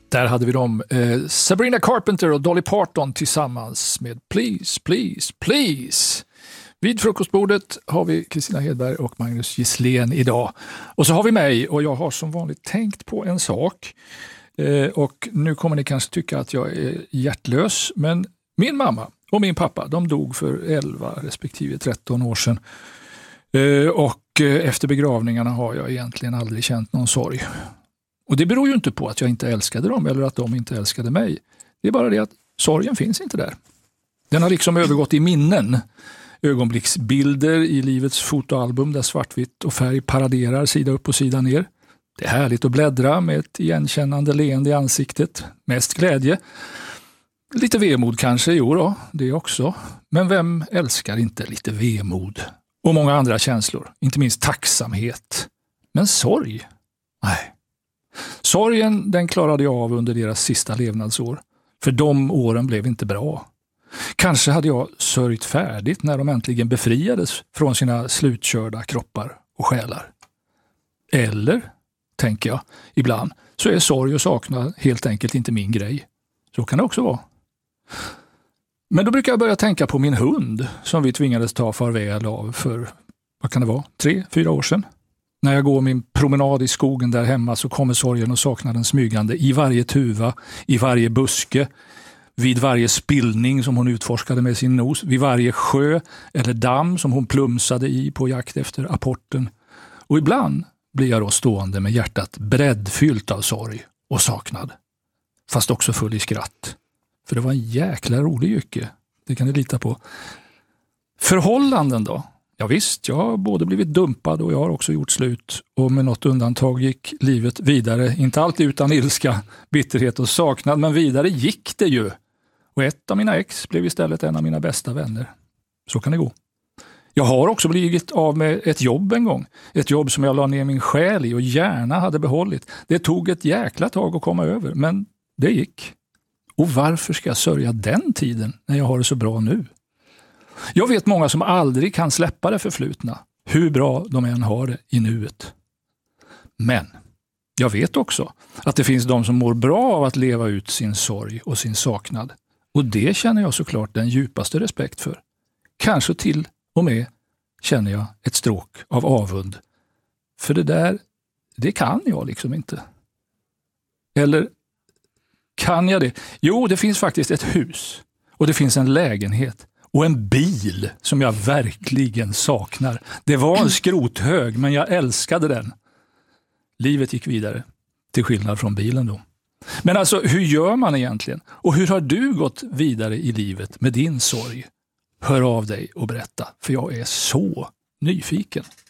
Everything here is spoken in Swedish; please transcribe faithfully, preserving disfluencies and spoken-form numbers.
Där hade vi dem, eh, Sabrina Carpenter och Dolly Parton tillsammans med Please, Please, Please. Vid frukostbordet har vi Kristina Hedberg och Magnus Gisslén idag. Och så har vi mig, och jag har som vanligt tänkt på en sak. Eh, och nu kommer ni kanske tycka att jag är hjärtlös, men min mamma och min pappa, de dog för elva respektive tretton år sedan. Eh, och eh, efter begravningarna har jag egentligen aldrig känt någon sorg. Och det beror ju inte på att jag inte älskade dem eller att de inte älskade mig. Det är bara det att sorgen finns inte där. Den har liksom övergått i minnen. Ögonblicksbilder i livets fotoalbum där svartvitt och färg paraderar sida upp och sida ner. Det är härligt att bläddra med ett igenkännande leende i ansiktet. Mest glädje. Lite vemod kanske, jo då, det också. Men vem älskar inte lite vemod? Och många andra känslor, inte minst tacksamhet. Men sorg? Nej. Sorgen, den klarade jag av under deras sista levnadsår. För de åren blev inte bra. Kanske hade jag sörjt färdigt när de äntligen befriades från sina slutkörda kroppar och själar. Eller, tänker jag, ibland så är sorg och saknad helt enkelt inte min grej. Så kan det också vara. Men då brukar jag börja tänka på min hund som vi tvingades ta farväl av för, vad kan det vara, tre, fyra år sedan. När jag går min promenad i skogen där hemma så kommer sorgen och saknaden smygande i varje tuva, i varje buske, vid varje spillning som hon utforskade med sin nos, vid varje sjö eller damm som hon plumsade i på jakt efter apporten. Och ibland blir jag då stående med hjärtat breddfyllt av sorg och saknad. Fast också full i skratt. För det var en jäkla rolig yrke, det kan ni lita på. Förhållanden då? Ja visst, jag har både blivit dumpad och jag har också gjort slut. Och med något undantag gick livet vidare. Inte alltid utan ilska, bitterhet och saknad, men vidare gick det ju. Och ett av mina ex blev istället en av mina bästa vänner. Så kan det gå. Jag har också blivit av med ett jobb en gång. Ett jobb som jag la ner min själ i och gärna hade behållit. Det tog ett jäkla tag att komma över, men det gick. Och varför ska jag sörja den tiden när jag har det så bra nu? Jag vet många som aldrig kan släppa det förflutna, hur bra de än har det i nuet. Men jag vet också att det finns de som mår bra av att leva ut sin sorg och sin saknad. Och det känner jag såklart den djupaste respekt för. Kanske till och med känner jag ett stråk av avund. För det där, det kan jag liksom inte. Eller kan jag det? Jo, det finns faktiskt ett hus och det finns en lägenhet. Och en bil som jag verkligen saknar. Det var en skrothög, men jag älskade den. Livet gick vidare, till skillnad från bilen då. Men alltså, hur gör man egentligen? Och hur har du gått vidare i livet med din sorg? Hör av dig och berätta, för jag är så nyfiken.